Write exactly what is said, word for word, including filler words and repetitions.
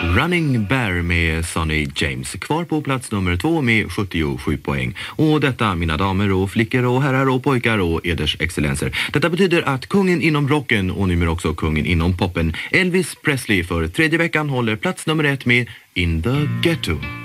Running Bear med Sonny James. Kvar på plats nummer två med sjuttiosju poäng. Och detta, mina damer och flickor och herrar och pojkar och eders excellenser. Detta betyder att kungen inom rocken och numera också kungen inom poppen, Elvis Presley, för tredje veckan håller plats nummer ett med In the Ghetto.